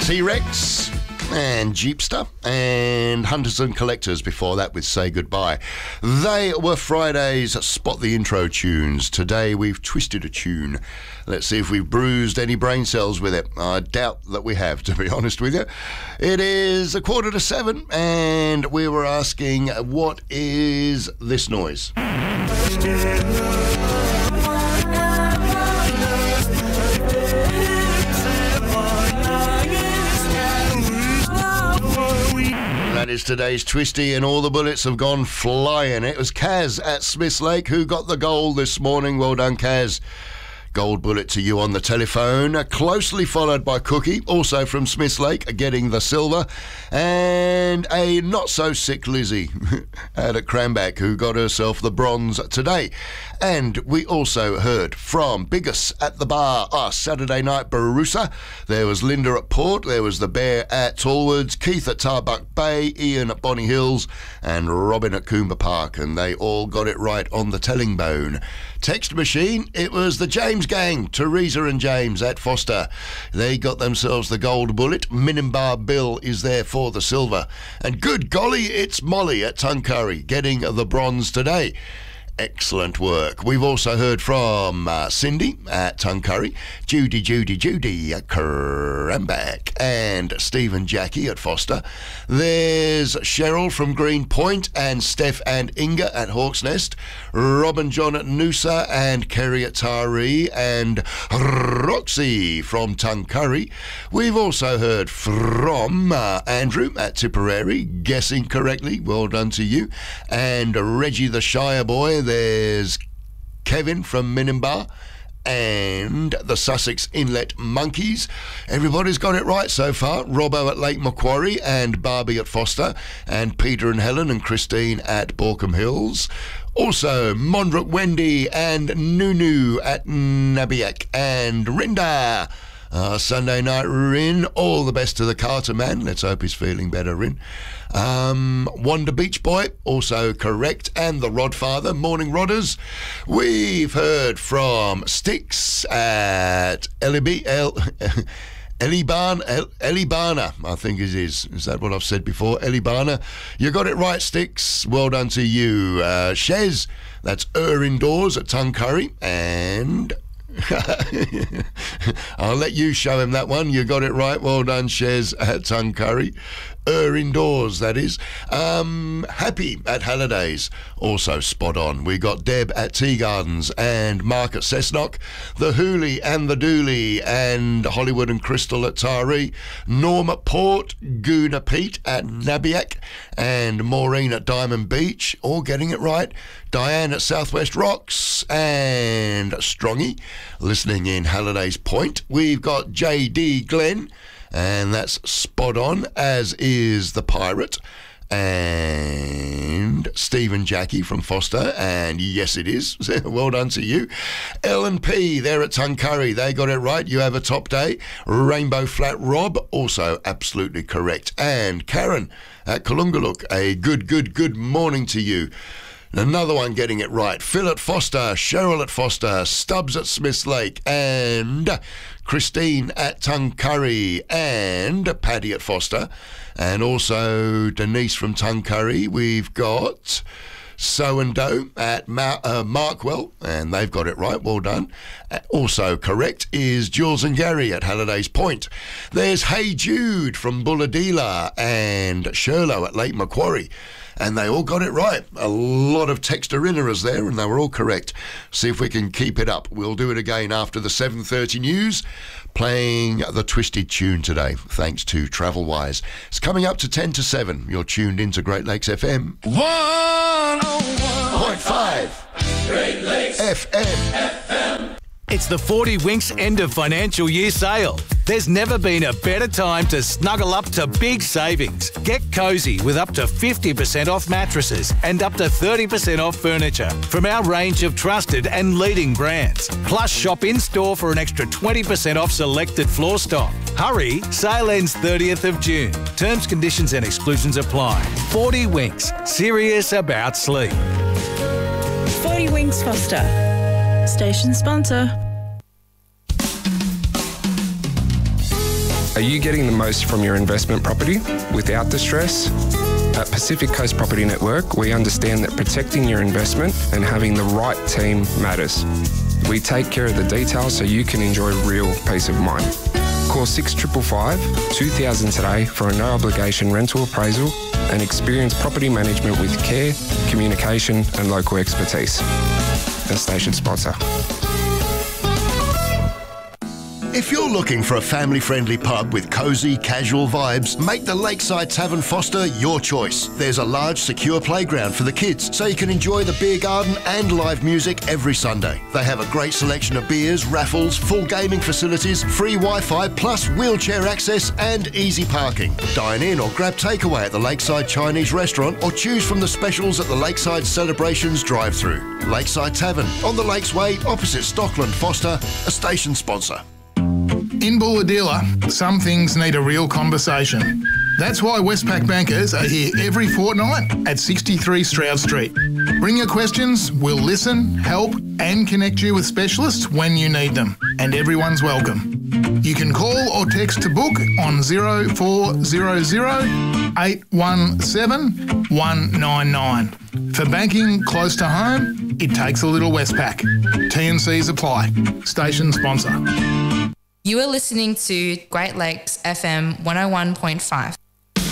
T-Rex and Jeepster and Hunters and Collectors before that with Say Goodbye. They were Friday's Spot the Intro tunes. Today we've twisted a tune. Let's see if we've bruised any brain cells with it. I doubt that we have, to be honest with you. It is 6:45 and we were asking, what is this noise? That is today's Twisty, and all the bullets have gone flying. It was Kaz at Smiths Lake who got the gold this morning. Well done, Kaz. Gold bullet to you on the telephone. Closely followed by Cookie, also from Smiths Lake, getting the silver. And a not-so-sick Lizzie out at Cranback, who got herself the bronze today. And we also heard from Biggest at the Bar, Saturday Night Barusa. There was Linda at Port, there was the Bear at Tallwoods, Keith at Tarbuck Bay, Ian at Bonny Hills, and Robin at Coomber Park. And they all got it right on the telling bone. Text machine, it was the James Gang, Teresa and James at Foster. They got themselves the gold bullet. Minimbar Bill is there for the silver. And good golly, it's Molly at Tuncurry getting the bronze today. Excellent work. We've also heard from Cindy at Tuncurry, Judy at Cranback, and Stephen Jackie at Foster. There's Cheryl from Green Point, and Steph and Inga at Hawk's Nest, Robin John at Noosa, and Kerry at Taree, and Roxy from Tuncurry. We've also heard from Andrew at Tipperary, guessing correctly. Well done to you. And Reggie the Shire Boy. There's Kevin from Minimbar and the Sussex Inlet Monkeys. Everybody's got it right so far. Robbo at Lake Macquarie and Barbie at Foster, and Peter and Helen and Christine at Borkham Hills. Also, Mondrick Wendy and Nunu at Nabiak, and Rinda. Sunday night, Rin. All the best to the Carter man. Let's hope he's feeling better, Rin. Wonder Beach Boy, also correct. And the Rodfather, Morning Rodders. We've heard from Sticks at Elibana, I think it is. Is that what I've said before? Elibana. You got it right, Sticks. Well done to you. Shez, that's Indoors at Tuncurry. And I'll let you show him that one. You got it right. Well done, Shez at Tuncurry. Indoors, that is. Happy at Hallidays, also spot on. We got Deb at Tea Gardens and Mark at Cessnock, the Hooley and the Dooley, and Hollywood and Crystal at Taree, Norm at Port, Goona Pete at Nabiak, and Maureen at Diamond Beach, all getting it right. Diane at Southwest Rocks, and Strongy listening in Hallidays Point. We've got J.D. Glenn, and that's spot on, as is the Pirate, and Stephen Jackie from Foster, and yes it is. Well done to you. Ellen P, they're at Tuncurry, they got it right. You have a top day. Rainbow Flat Rob, also absolutely correct. And Karen at Kalungaluk, a good morning to you. Another one getting it right. Phil at Foster, Cheryl at Foster, Stubbs at Smiths Lake, and Christine at Tuncurry, and Paddy at Foster, and also Denise from Tuncurry. We've got So and Do at Markwell, and they've got it right. Well done. Also correct is Jules and Gary at Hallidays Point. There's Hey Jude from Bulladila and Sherlow at Lake Macquarie. And they all got it right. A lot of texter-inners there, and they were all correct. See if we can keep it up. We'll do it again after the 7:30 news, playing the Twisted tune today, thanks to Travelwise. It's coming up to 10 to 7. You're tuned into Great Lakes FM. 101.5 Great Lakes FM. It's the 40 Winks end of financial year sale. There's never been a better time to snuggle up to big savings. Get cosy with up to 50% off mattresses and up to 30% off furniture from our range of trusted and leading brands. Plus, shop in-store for an extra 20% off selected floor stock. Hurry, sale ends 30th of June. Terms, conditions and exclusions apply. 40 Winks, serious about sleep. 40 Winks Foster. Station sponsor. Are you getting the most from your investment property without the stress? At Pacific Coast Property Network, we understand that protecting your investment and having the right team matters. We take care of the details so you can enjoy real peace of mind. Call 6555 2000 today for a no obligation rental appraisal and experience property management with care, communication and local expertise. A station sponsor. If you're looking for a family-friendly pub with cosy, casual vibes, make the Lakeside Tavern Foster your choice. There's a large, secure playground for the kids, so you can enjoy the beer garden and live music every Sunday. They have a great selection of beers, raffles, full gaming facilities, free Wi-Fi, plus wheelchair access and easy parking. Dine in or grab takeaway at the Lakeside Chinese restaurant or choose from the specials at the Lakeside Celebrations drive-thru. Lakeside Tavern, on the Lakes Way, opposite Stockland Foster, a station sponsor. In Bulahdelah, some things need a real conversation. That's why Westpac bankers are here every fortnight at 63 Stroud Street. Bring your questions, we'll listen, help and connect you with specialists when you need them. And everyone's welcome. You can call or text to book on 0400 817 199. For banking close to home, it takes a little Westpac. T&Cs apply. Station sponsor. You are listening to Great Lakes FM 101.5.